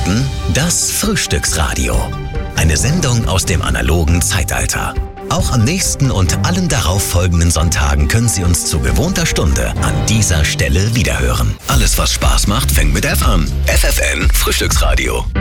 hörten das Frühstücksradio. Eine Sendung aus dem analogen Zeitalter. Auch am nächsten und allen darauffolgenden Sonntagen können Sie uns zu gewohnter Stunde an dieser Stelle wiederhören. Alles, was Spaß macht, fängt mit F an. FFN Frühstücksradio.